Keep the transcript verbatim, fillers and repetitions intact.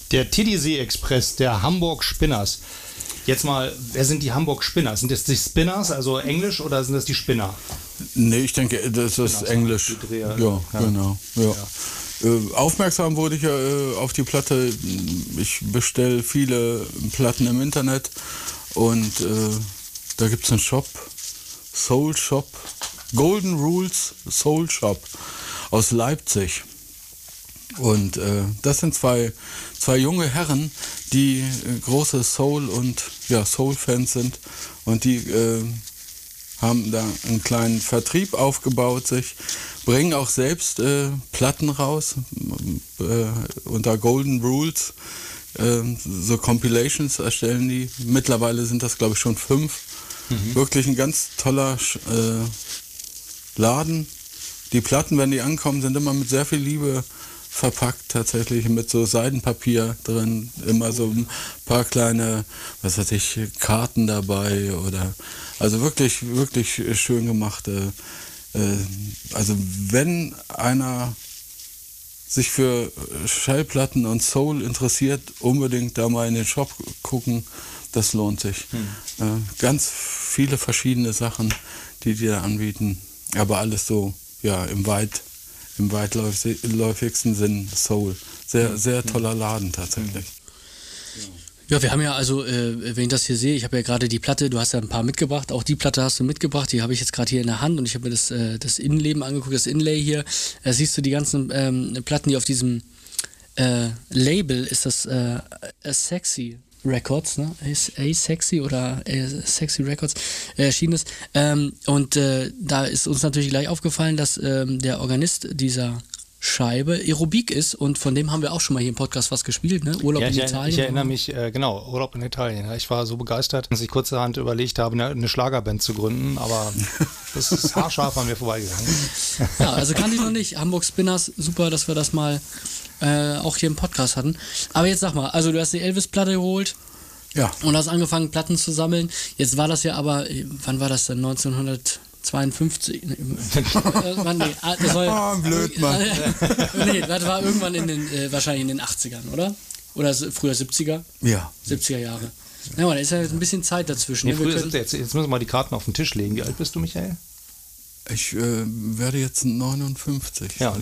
Der Titisee-Express der Hamburg Spinners. Jetzt mal, wer sind die Hamburg Spinners? Sind das die Spinners, also Englisch, oder sind das die Spinner? Nee, ich denke, das ist Spinners, Englisch. die Dreher, ja, ja. genau. Ja. Ja. Äh, aufmerksam wurde ich ja äh, auf die Platte. Ich bestelle viele Platten im Internet und äh, da gibt es einen Shop, Soul Shop, Golden Rules Soul Shop aus Leipzig. Und äh, das sind zwei, zwei junge Herren, die äh, große Soul- und ja, Soul-Fans sind und die äh, haben da einen kleinen Vertrieb aufgebaut, sich bringen auch selbst äh, Platten raus äh, unter Golden Rules, äh, so Compilations erstellen die. Mittlerweile sind das, glaube ich, schon fünf. Mhm. Wirklich ein ganz toller äh, Laden. Die Platten, wenn die ankommen, sind immer mit sehr viel Liebe verpackt, tatsächlich mit so Seidenpapier drin, immer so ein paar kleine, was weiß ich, Karten dabei oder, also wirklich, wirklich schön gemachte, äh, also wenn einer sich für Schallplatten und Soul interessiert, unbedingt da mal in den Shop gucken, das lohnt sich. Hm. Äh, ganz viele verschiedene Sachen, die die da anbieten, aber alles so, ja, im weit im weitläufigsten Sinn Soul. Sehr, sehr toller Laden tatsächlich. Ja, wir haben ja also, äh, wenn ich das hier sehe, ich habe ja gerade die Platte, du hast ja ein paar mitgebracht, auch die Platte hast du mitgebracht, die habe ich jetzt gerade hier in der Hand und ich habe mir das, äh, das Innenleben angeguckt, das Inlay hier. Da siehst du die ganzen ähm, Platten, die auf diesem äh, Label ist das äh, A Sexy Records, ne? A-Sexy oder A-Sexy Records äh, erschienen ist. Ähm, und äh, da ist uns natürlich gleich aufgefallen, dass ähm, der Organist dieser Scheibe Aerobik ist und von dem haben wir auch schon mal hier im Podcast was gespielt, ne? Urlaub ja, in ich Italien. Ich erinnere mich, äh, genau, Urlaub in Italien. Ja. Ich war so begeistert, dass ich kurzerhand überlegt habe, eine, eine Schlagerband zu gründen, aber das ist haarscharf an mir vorbeigegangen. Ja, also kannte ich noch nicht. Hamburg Spinners, super, dass wir das mal äh, auch hier im Podcast hatten. Aber jetzt sag mal, also du hast die Elvis-Platte geholt. Ja. Und hast angefangen, Platten zu sammeln. Jetzt war das ja aber, wann war das denn? neunzehnhundertzweiundfünfzig? Nee, das war ja, oh, blöd, Mann. Nee, das war irgendwann in den, äh, wahrscheinlich in den achtzigern, oder? Oder früher siebziger? Ja. siebziger Jahre. Ja, aber da ist ja jetzt ein bisschen Zeit dazwischen. Nee, Ne? früher, jetzt, jetzt müssen wir mal die Karten auf den Tisch legen. Wie alt bist du, Michael? Ich äh, werde jetzt neunundfünfzig. Ja,